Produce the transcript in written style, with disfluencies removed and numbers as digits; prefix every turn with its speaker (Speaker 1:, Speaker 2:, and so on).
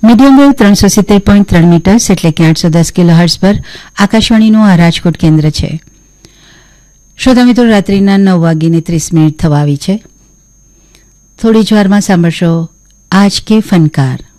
Speaker 1: Medium wave 370.3 metres એટલે કે 810 kilohertz પર આકાશવાણીનું આ રાજકોટ કેન્દ્ર છે. શ્રોતા મિત્રો, રાત્રિના 9:30 થવા આવી છે. થોડી જ વારમાં સાંભળશો આજ કે ફનકાર.